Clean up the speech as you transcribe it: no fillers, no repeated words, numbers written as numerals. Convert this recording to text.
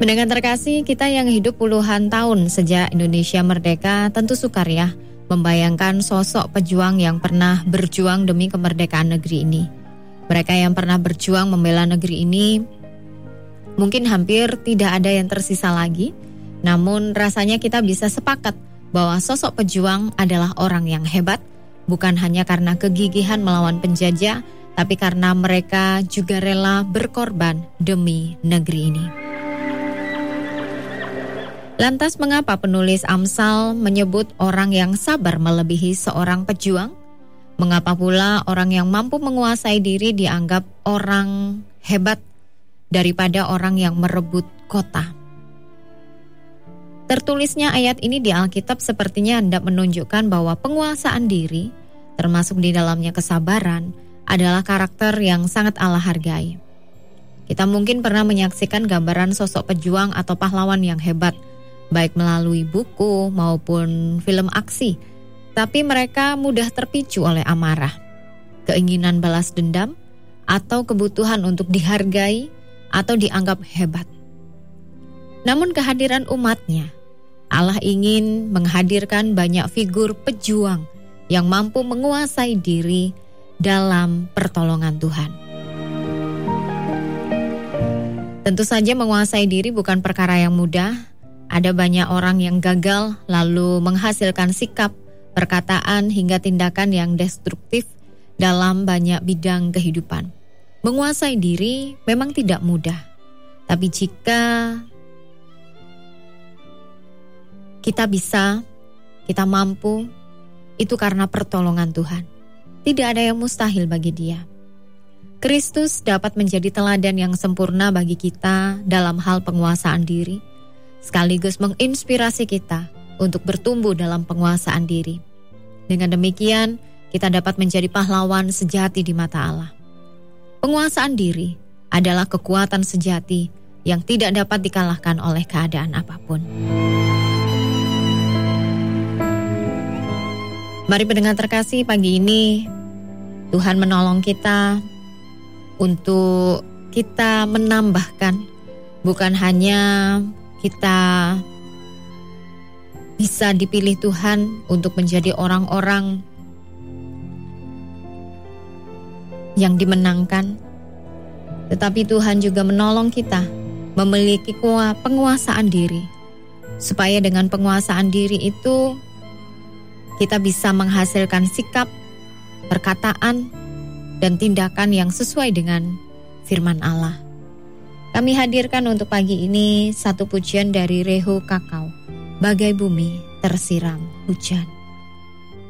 Pendengar terkasih, kita yang hidup puluhan tahun sejak Indonesia merdeka tentu sukar ya membayangkan sosok pejuang yang pernah berjuang demi kemerdekaan negeri ini. Mereka yang pernah berjuang membela negeri ini mungkin hampir tidak ada yang tersisa lagi. Namun rasanya kita bisa sepakat bahwa sosok pejuang adalah orang yang hebat, bukan hanya karena kegigihan melawan penjajah, tapi karena mereka juga rela berkorban demi negeri ini. Lantas mengapa penulis Amsal menyebut orang yang sabar melebihi seorang pejuang? Mengapa pula orang yang mampu menguasai diri dianggap orang hebat daripada orang yang merebut kota? Tertulisnya ayat ini di Alkitab sepertinya hendak menunjukkan bahwa penguasaan diri, termasuk di dalamnya kesabaran, adalah karakter yang sangat Allah hargai. Kita mungkin pernah menyaksikan gambaran sosok pejuang atau pahlawan yang hebat, baik melalui buku maupun film aksi, tapi mereka mudah terpicu oleh amarah, keinginan balas dendam, atau kebutuhan untuk dihargai atau dianggap hebat. Namun kehadiran umatnya, Allah ingin menghadirkan banyak figur pejuang yang mampu menguasai diri dalam pertolongan Tuhan. Tentu saja menguasai diri bukan perkara yang mudah. Ada banyak orang yang gagal lalu menghasilkan sikap, perkataan hingga tindakan yang destruktif dalam banyak bidang kehidupan. Menguasai diri memang tidak mudah, tapi jika kita mampu, itu karena pertolongan Tuhan. Tidak ada yang mustahil bagi Dia. Kristus dapat menjadi teladan yang sempurna bagi kita dalam hal penguasaan diri, sekaligus menginspirasi kita untuk bertumbuh dalam penguasaan diri. Dengan demikian, kita dapat menjadi pahlawan sejati di mata Allah. Penguasaan diri adalah kekuatan sejati yang tidak dapat dikalahkan oleh keadaan apapun. Mari pendengar terkasih, pagi ini Tuhan menolong kita untuk kita menambahkan, bukan hanya kita bisa dipilih Tuhan untuk menjadi orang-orang yang dimenangkan, tetapi Tuhan juga menolong kita memiliki penguasaan diri, supaya dengan penguasaan diri itu kita bisa menghasilkan sikap, perkataan, dan tindakan yang sesuai dengan firman Allah. Kami hadirkan untuk pagi ini satu pujian dari Reho Kakao, Bagai Bumi Tersiram Hujan.